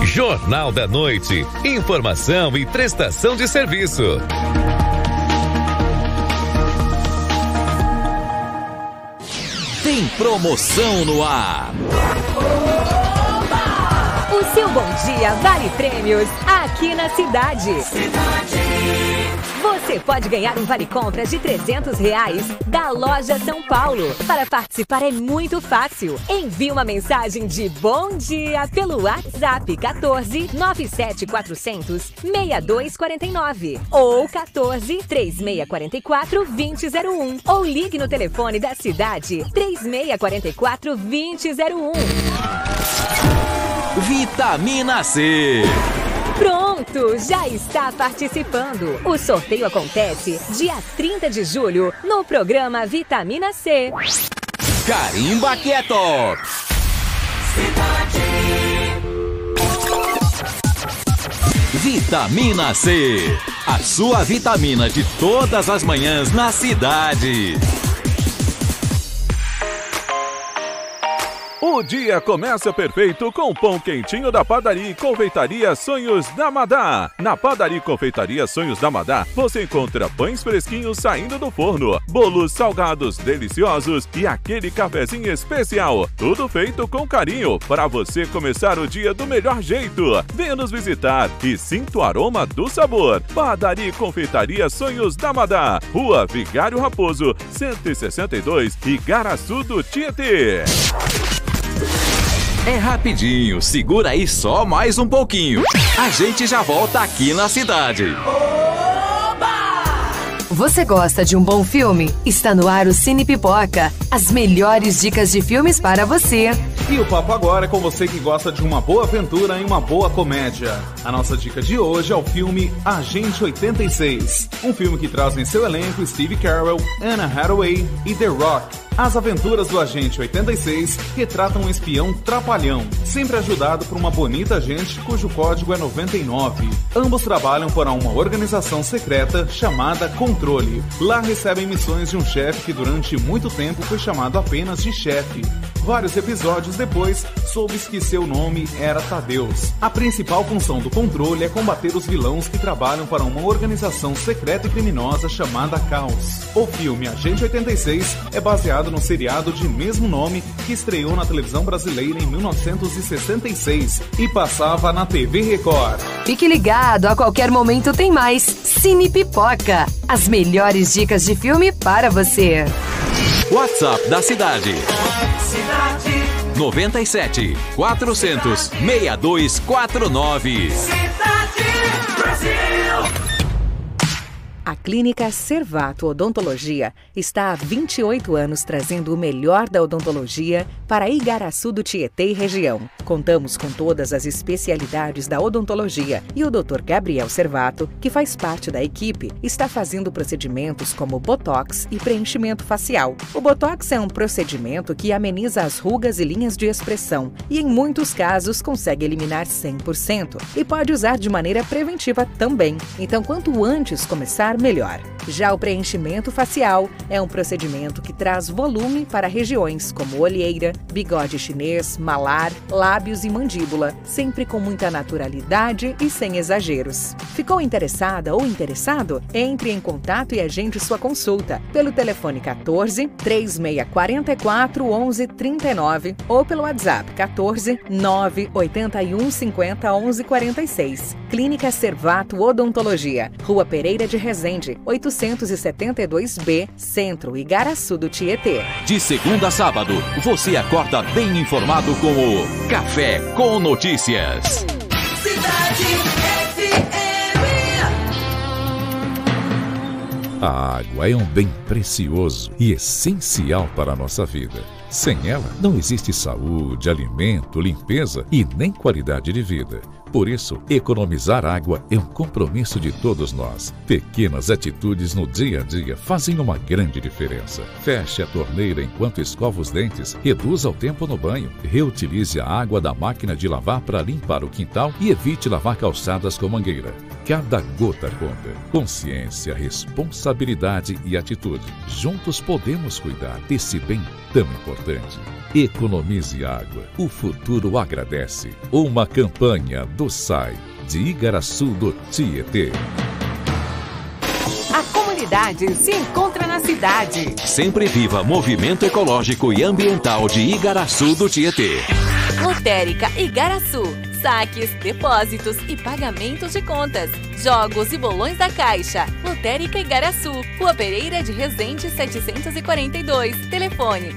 Jornal da Noite. Informação e prestação de serviço. Tem promoção no ar. O seu bom dia vale prêmios aqui na cidade. Você pode ganhar um vale-compras de R$300 da Loja São Paulo. Para participar é muito fácil. Envie uma mensagem de bom dia pelo WhatsApp 14 97 400 6249 ou 14 3644 2001 ou ligue no telefone da cidade 3644 2001. Vitamina C. Pronto, já está participando. O sorteio acontece dia 30 de julho no programa Vitamina C. Carimba que é top. Vitamina C. A sua vitamina de todas as manhãs na cidade. O dia começa perfeito com o pão quentinho da Padaria e Confeitaria Sonhos da Madá. Na Padaria e Confeitaria Sonhos da Madá, você encontra pães fresquinhos saindo do forno, bolos salgados deliciosos e aquele cafezinho especial. Tudo feito com carinho para você começar o dia do melhor jeito. Venha nos visitar e sinta o aroma do sabor. Padaria e Confeitaria Sonhos da Madá, Rua Vigário Raposo, 162, Igaraçu do Tietê. É rapidinho, segura aí só mais um pouquinho. A gente já volta aqui na cidade. Você gosta de um bom filme? Está no ar o Cine Pipoca. As melhores dicas de filmes para você. E o papo agora é com você que gosta de uma boa aventura e uma boa comédia. A nossa dica de hoje é o filme Agente 86. Um filme que traz em seu elenco Steve Carell, Anna Hathaway e The Rock. As aventuras do Agente 86 retratam um espião trapalhão, sempre ajudado por uma bonita agente cujo código é 99. Ambos trabalham para uma organização secreta chamada Controle. Lá recebem missões de um chefe que durante muito tempo foi chamado apenas de chefe. Vários episódios depois, soube-se que seu nome era Tadeus. A principal função do Controle é combater os vilões que trabalham para uma organização secreta e criminosa chamada Caos. O filme Agente 86 é baseado no seriado de mesmo nome que estreou na televisão brasileira em 1966 e passava na TV Record. Fique ligado, a qualquer momento tem mais Cine Pipoca. As melhores dicas de filme para você. WhatsApp da cidade. 97 400 6249. A Clínica Servato Odontologia está há 28 anos trazendo o melhor da odontologia para Igaraçu do Tietê e região. Contamos com todas as especialidades da odontologia e o Dr. Gabriel Servato, que faz parte da equipe, está fazendo procedimentos como botox e preenchimento facial. O botox é um procedimento que ameniza as rugas e linhas de expressão e, em muitos casos, consegue eliminar 100% e pode usar de maneira preventiva também. Então, quanto antes começar, melhor. Já o preenchimento facial é um procedimento que traz volume para regiões como olheira, bigode chinês, malar, lábios e mandíbula, sempre com muita naturalidade e sem exageros. Ficou interessada ou interessado? Entre em contato e agende sua consulta pelo telefone 14 3644 1139 ou pelo WhatsApp 14 981 50 1146. Clínica Servato Odontologia, Rua Pereira de Resende, 872B, Centro, Igaraçu do Tietê. De segunda a sábado, você acorda bem informado com o Café com Notícias. Cidade FM. A água é um bem precioso e essencial para a nossa vida. Sem ela, não existe saúde, alimento, limpeza e nem qualidade de vida. Por isso, economizar água é um compromisso de todos nós. Pequenas atitudes no dia a dia fazem uma grande diferença. Feche a torneira enquanto escova os dentes, reduza o tempo no banho, reutilize a água da máquina de lavar para limpar o quintal e evite lavar calçadas com mangueira. Cada gota conta. Consciência, responsabilidade e atitude. Juntos podemos cuidar desse bem tão importante. Economize água. O futuro agradece. Uma campanha do SAI de Igaraçu do Tietê. A comunidade se encontra na cidade. Sempre viva movimento ecológico e ambiental de Igaraçu do Tietê. Lotérica Igaraçu. Saques, depósitos e pagamentos de contas. Jogos e bolões da Caixa. Lotérica Igaraçu. Rua Pereira de Resende 742. Telefone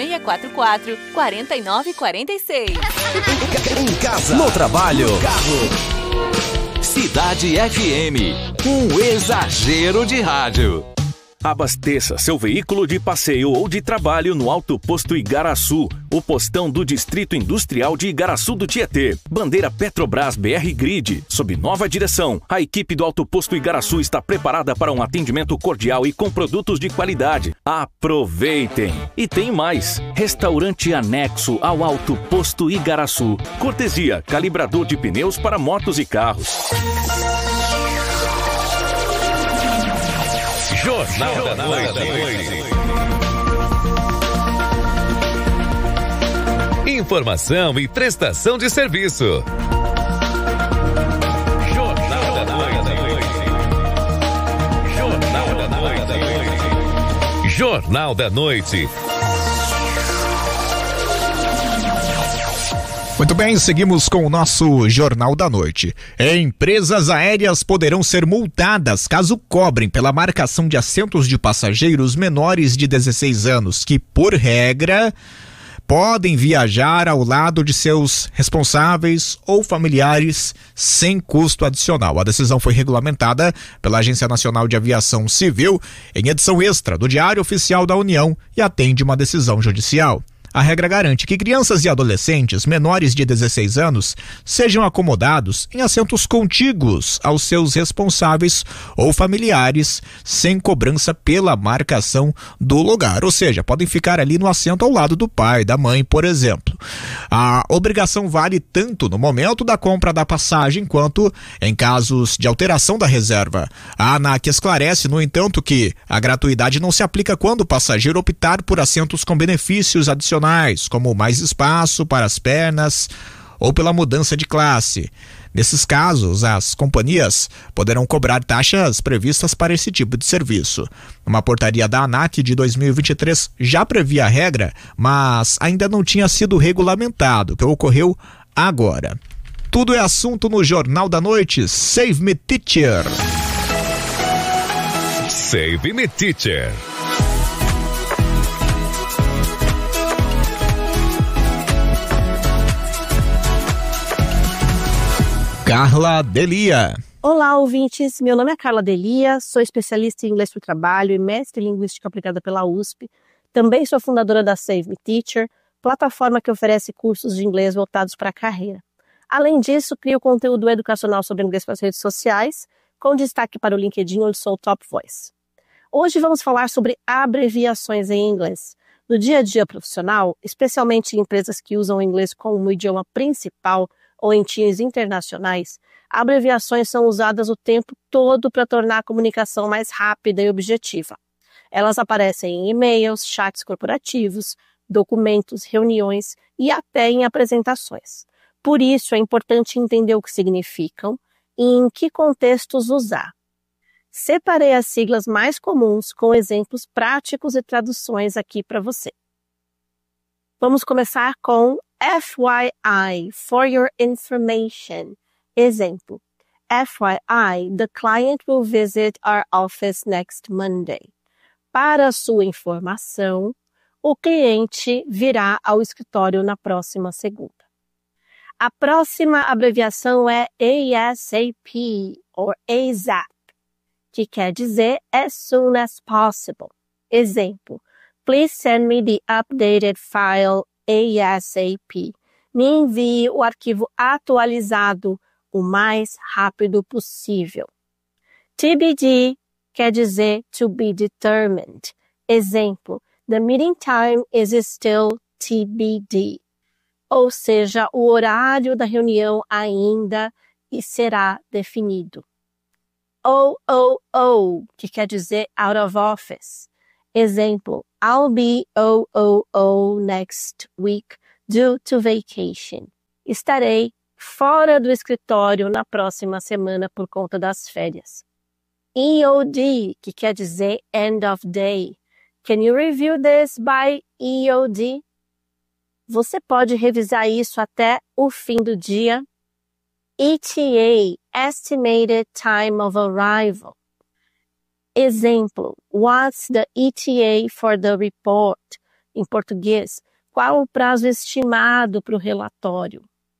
3644-4946. Em casa, no trabalho, no carro. Cidade FM. Um exagero de rádio. Abasteça seu veículo de passeio ou de trabalho no Alto Posto Igaraçu, o postão do Distrito Industrial de Igaraçu do Tietê. Bandeira Petrobras BR Grid, sob nova direção. A equipe do Alto Posto Igaraçu está preparada para um atendimento cordial e com produtos de qualidade. Aproveitem! E tem mais! Restaurante anexo ao Alto Posto Igaraçu. Cortesia, calibrador de pneus para motos e carros. Jornal da Noite. Informação e prestação de serviço. Jornal da Noite. Jornal da Noite. Jornal da Noite. Muito bem, seguimos com o nosso Jornal da Noite. Empresas aéreas poderão ser multadas caso cobrem pela marcação de assentos de passageiros menores de 16 anos, que, por regra, podem viajar ao lado de seus responsáveis ou familiares sem custo adicional. A decisão foi regulamentada pela Agência Nacional de Aviação Civil em edição extra do Diário Oficial da União e atende uma decisão judicial. A regra garante que crianças e adolescentes menores de 16 anos sejam acomodados em assentos contíguos aos seus responsáveis ou familiares, sem cobrança pela marcação do lugar. Ou seja, podem ficar ali no assento ao lado do pai, da mãe, por exemplo. A obrigação vale tanto no momento da compra da passagem quanto em casos de alteração da reserva. A ANAC esclarece, no entanto, que a gratuidade não se aplica quando o passageiro optar por assentos com benefícios adicionais, como mais espaço para as pernas ou pela mudança de classe. Nesses casos, as companhias poderão cobrar taxas previstas para esse tipo de serviço. Uma portaria da ANAC de 2023 já previa a regra, mas ainda não tinha sido regulamentado, que ocorreu agora. Tudo é assunto no Jornal da Noite. Save Me Teacher. Save Me Teacher. Carla Delia. Olá, ouvintes. Meu nome é Carla Delia, sou especialista em inglês para o trabalho e mestre em linguística aplicada pela USP. Também sou fundadora da Save Me Teacher, plataforma que oferece cursos de inglês voltados para a carreira. Além disso, crio conteúdo educacional sobre inglês para as redes sociais, com destaque para o LinkedIn, onde sou Top Voice. Hoje vamos falar sobre abreviações em inglês. No dia a dia profissional, especialmente em empresas que usam o inglês como idioma principal, ou em times internacionais, abreviações são usadas o tempo todo para tornar a comunicação mais rápida e objetiva. Elas aparecem em e-mails, chats corporativos, documentos, reuniões e até em apresentações. Por isso, é importante entender o que significam e em que contextos usar. Separei as siglas mais comuns com exemplos práticos e traduções aqui para você. Vamos começar com FYI, for your information. Exemplo, FYI, the client will visit our office next Monday. Para sua informação, o cliente virá ao escritório na próxima segunda. A próxima abreviação é ASAP, ou ASAP, que quer dizer as soon as possible. Exemplo, please send me the updated file ASAP. Me envie o arquivo atualizado o mais rápido possível. TBD quer dizer to be determined. Exemplo, the meeting time is still TBD. Ou seja, o horário da reunião ainda será definido. OOO, que quer dizer out of office. Exemplo, I'll be OOO next week due to vacation. Estarei fora do escritório na próxima semana por conta das férias. EOD, que quer dizer End of Day. Can you review this by EOD? Você pode revisar isso até o fim do dia. ETA, Estimated Time of Arrival. Exemplo, what's the ETA for the report? Em português, qual o prazo estimado para o relatório?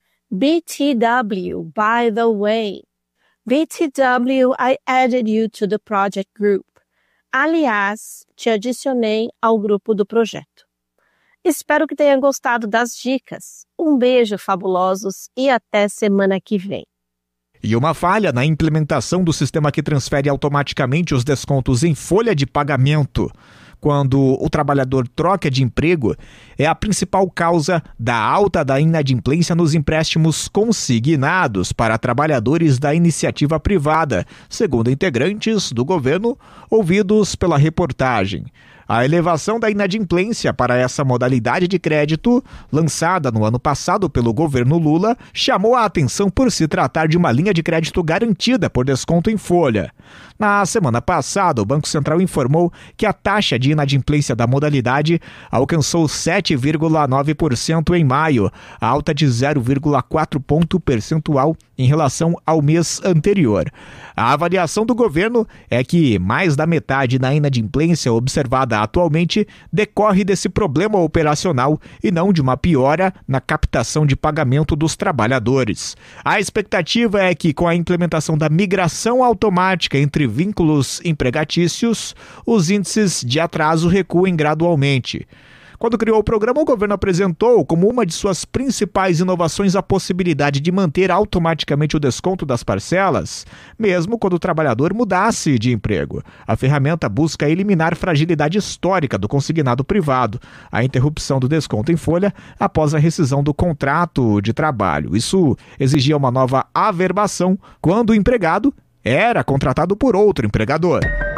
BTW, by the way. BTW, I added you to the project group. Aliás, te adicionei ao grupo do projeto. Espero que tenha gostado das dicas. Um beijo, fabulosos, e até semana que vem. E uma falha na implementação do sistema que transfere automaticamente os descontos em folha de pagamento quando o trabalhador troca de emprego é a principal causa da alta da inadimplência nos empréstimos consignados para trabalhadores da iniciativa privada, segundo integrantes do governo ouvidos pela reportagem. A elevação da inadimplência para essa modalidade de crédito, lançada no ano passado pelo governo Lula, chamou a atenção por se tratar de uma linha de crédito garantida por desconto em folha. Na semana passada, o Banco Central informou que a taxa de inadimplência da modalidade alcançou 7,9% em maio, alta de 0,4 ponto percentual em relação ao mês anterior. A avaliação do governo é que mais da metade da inadimplência observada atualmente decorre desse problema operacional e não de uma piora na captação de pagamento dos trabalhadores. A expectativa é que, com a implementação da migração automática entre vínculos empregatícios, os índices de atraso recuem gradualmente. Quando criou o programa, o governo apresentou como uma de suas principais inovações a possibilidade de manter automaticamente o desconto das parcelas, mesmo quando o trabalhador mudasse de emprego. A ferramenta busca eliminar fragilidade histórica do consignado privado, a interrupção do desconto em folha após a rescisão do contrato de trabalho. Isso exigia uma nova averbação quando o empregado era contratado por outro empregador.